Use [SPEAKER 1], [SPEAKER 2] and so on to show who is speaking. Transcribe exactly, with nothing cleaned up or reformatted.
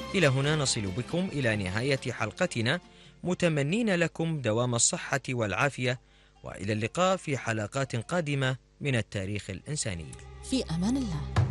[SPEAKER 1] إلى هنا نصل بكم إلى نهاية حلقتنا، متمنين لكم دوام الصحة والعافية، وإلى اللقاء في حلقات قادمة من التاريخ الإنساني.
[SPEAKER 2] في أمان الله.